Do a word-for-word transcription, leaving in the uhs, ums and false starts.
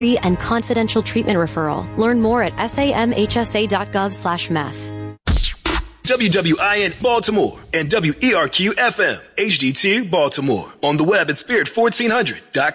and confidential treatment referral. Learn more at samhsa.gov slash meth. W W I N Baltimore and W E R Q F M H D two Baltimore. On the web at spirit fourteen hundred dot com.